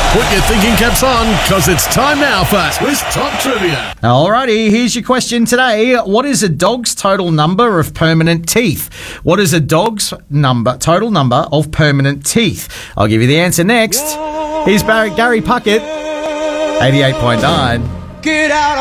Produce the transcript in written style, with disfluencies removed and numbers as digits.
Put your thinking caps on, because it's time now for Twist Top Trivia. Alrighty, here's your question today. What is a dog's total number of permanent teeth? What is a dog's total number of permanent teeth? I'll give you the answer next. Here's Gary Puckett, 88.9. Get out.